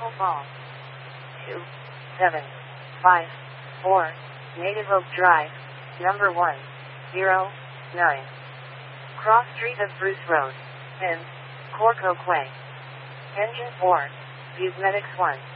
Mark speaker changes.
Speaker 1: Apple Falls. 2754 Native Oak Drive, number 109. Cross Street of Bruce Road, and Corco Quay. Engine 4, Fusmetics 1.